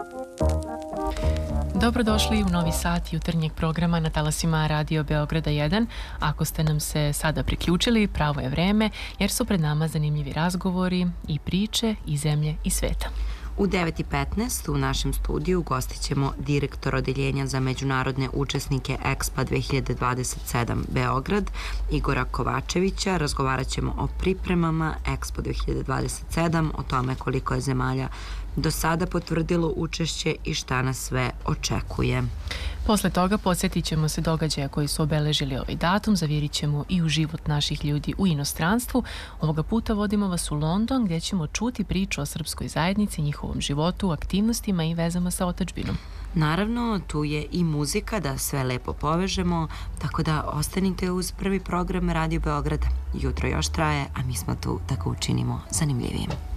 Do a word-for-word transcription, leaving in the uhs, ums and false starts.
Dobrodošli u novi sat jutarnjeg programa na talasima Radio Beograda jedan. Ako ste nam se sada priključili, pravo je vreme jer su pred nama zanimljivi razgovori i priče iz zemlje i sveta. U devet i petnaest u našem studiju gostit ćemo direktor Odeljenja za međunarodne učesnike EXPA dve hiljade dvadeset sedam Beograd, Igora Kovačevića. Razgovarat ćemo o pripremama EXPO dve hiljade dvadeset sedam, o tome koliko je zemalja do sada potvrdilo učešće i šta nas sve očekuje. Posle toga podsjetit ćemo se događaja koji su obeležili ovaj datum, zavirit ćemo i u život naših ljudi u inostranstvu. Ovoga puta vodimo vas u London gdje ćemo čuti priču o srpskoj zajednici, njihovom životu, aktivnostima i vezama sa otadžbinom. Naravno, tu je i muzika da sve lepo povežemo, tako da ostanite uz prvi program Radio Beograda. Jutro još traje, a mi smo tu da ga učinimo zanimljivijim.